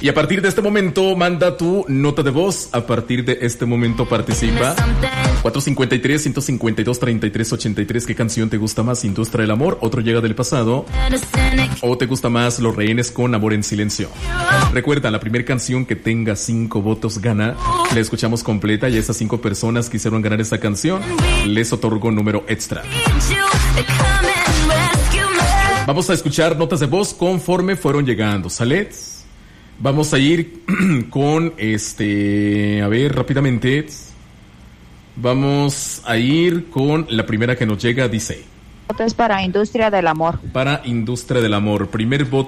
Y a partir de este momento, manda tu nota de voz. A partir de este momento participa. 453-152-3383. ¿Qué canción te gusta más? ¿Industria del amor? ¿Otro llega del pasado? ¿O te gusta más Los Rehenes con Amor en Silencio? Recuerda, la primera canción que tenga 5 votos gana. La escuchamos completa y a esas 5 personas que hicieron ganar esta canción les otorgo un número extra. Vamos a escuchar notas de voz conforme fueron llegando, ¿sale? Vamos a ir con a ver, rápidamente. Vamos a ir con la primera que nos llega, dice. Votos para Industria del Amor. Para Industria del Amor. Primer voto